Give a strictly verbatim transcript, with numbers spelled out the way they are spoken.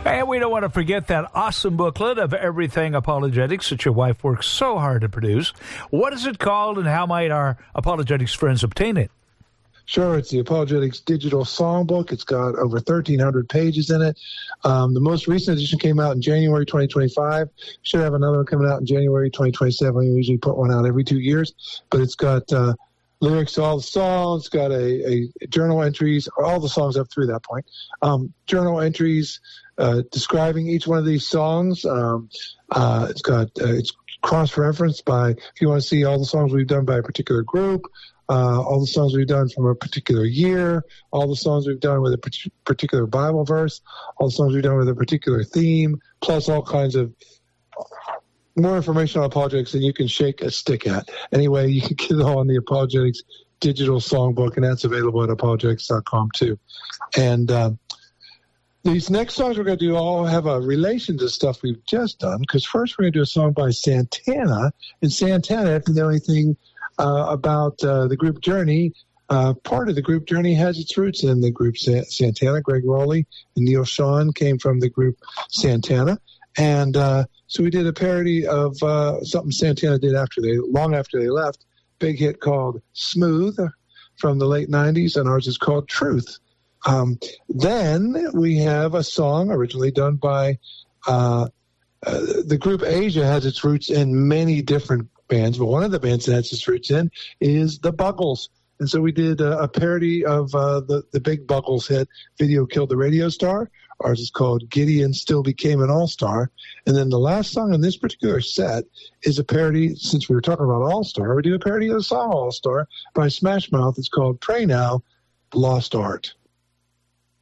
And we don't want to forget that awesome booklet of everything apologetics that your wife works so hard to produce. What is it called, and how might our apologetics friends obtain it? Sure, it's the Apologetics Digital Songbook. It's got over thirteen hundred pages in it. Um, the most recent edition came out in January twenty twenty-five. Should have another one coming out in January twenty twenty-seven. We usually put one out every two years. But it's got uh, lyrics to all the songs. It's got a, a journal entries, or all the songs up through that point. Um, journal entries uh, describing each one of these songs. Um, uh, it's got uh, it's cross-referenced by, if you want to see all the songs we've done by a particular group, Uh, all the songs we've done from a particular year, all the songs we've done with a particular Bible verse, all the songs we've done with a particular theme, plus all kinds of more information on apologetics than you can shake a stick at. Anyway, you can get it all on the Apologetics Digital Songbook, and that's available at apologetics dot com too. And uh, these next songs we're going to do all have a relation to stuff we've just done, because first we're going to do a song by Santana. And Santana, if you know anything Uh, about uh, the group Journey. Uh, part of the group Journey has its roots in the group Sa- Santana. Greg Rowley and Neil Sean came from the group Santana. And uh, so we did a parody of uh, something Santana did after they, long after they left. Big hit called Smooth from the late nineties, and ours is called Truth. Um, then we have a song originally done by uh, uh, the group Asia. Has its roots in many different bands, but one of the bands that has its roots in is the Buggles. And so we did a, a parody of uh, the, the big Buggles hit, Video Killed the Radio Star. Ours is called Gideon Still Became an All-Star. And then the last song in this particular set is a parody, since we were talking about All-Star, we do a parody of the song All-Star by Smash Mouth. It's called Pray Now, Lost Art.